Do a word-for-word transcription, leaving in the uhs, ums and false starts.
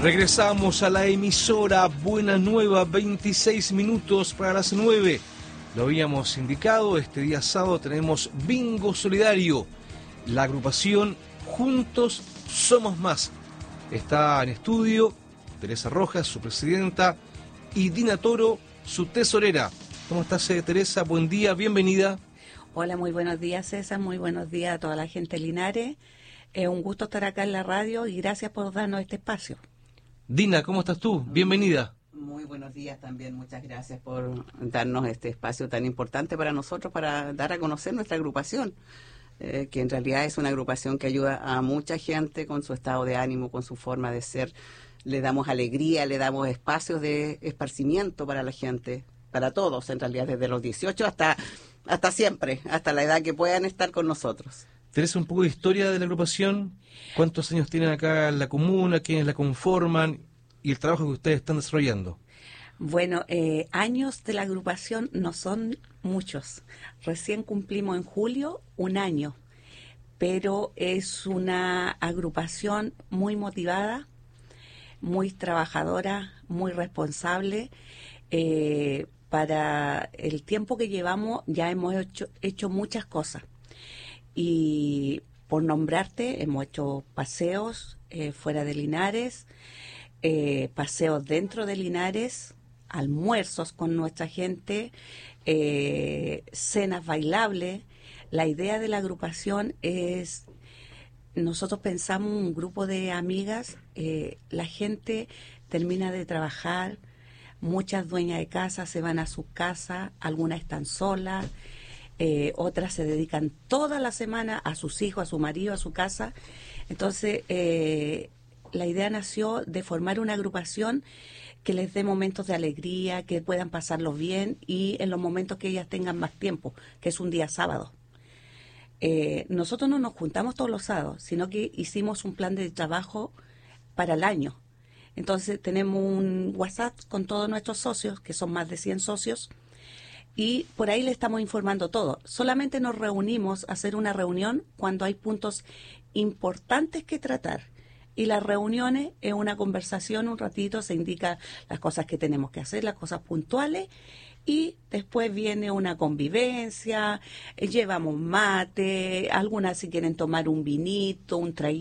Regresamos a la emisora Buena Nueva, veintiséis minutos para las nueve. Lo habíamos indicado, este día sábado tenemos Bingo Solidario. La agrupación Juntos Somos Más. Está en estudio Teresa Rojas, su presidenta, y Dina Toro, su tesorera. ¿Cómo estás, eh, Teresa? Buen día, bienvenida. Hola, muy buenos días, César. Muy buenos días a toda la gente de Linares. Es un gusto estar acá en la radio y gracias por darnos este espacio. Dina, ¿cómo estás tú? Bienvenida. Muy buenos días también, muchas gracias por darnos este espacio tan importante para nosotros, para dar a conocer nuestra agrupación, eh, que en realidad es una agrupación que ayuda a mucha gente con su estado de ánimo, con su forma de ser. Le damos alegría, le damos espacios de esparcimiento para la gente, para todos en realidad, desde los dieciocho hasta, hasta siempre, hasta la edad que puedan estar con nosotros. Teresa, un poco de historia de la agrupación. ¿Cuántos años tienen acá en la comuna? ¿Quiénes la conforman? Y el trabajo que ustedes están desarrollando. Bueno, eh, años de la agrupación no son muchos. Recién cumplimos en julio un año, pero es una agrupación muy motivada, muy trabajadora, muy responsable. Eh, para el tiempo que llevamos ya hemos hecho, hecho muchas cosas. Y por nombrarte, hemos hecho paseos eh, fuera de Linares, eh, paseos dentro de Linares, almuerzos con nuestra gente, eh, cenas bailables. La idea de la agrupación es, nosotros pensamos un grupo de amigas, eh, la gente termina de trabajar, muchas dueñas de casa se van a su casa, algunas están solas, Eh, otras se dedican toda la semana a sus hijos, a su marido, a su casa. Entonces, eh, la idea nació de formar una agrupación que les dé momentos de alegría, que puedan pasarlo bien y en los momentos que ellas tengan más tiempo, que es un día sábado. Eh, nosotros no nos juntamos todos los sábados, sino que hicimos un plan de trabajo para el año. Entonces, tenemos un WhatsApp con todos nuestros socios, que son más de cien socios, y por ahí le estamos informando todo. Solamente nos reunimos a hacer una reunión cuando hay puntos importantes que tratar. Y las reuniones es una conversación, un ratito, se indica las cosas que tenemos que hacer, las cosas puntuales, y después viene una convivencia, eh, llevamos mate, algunas si quieren tomar un vinito, un traguito.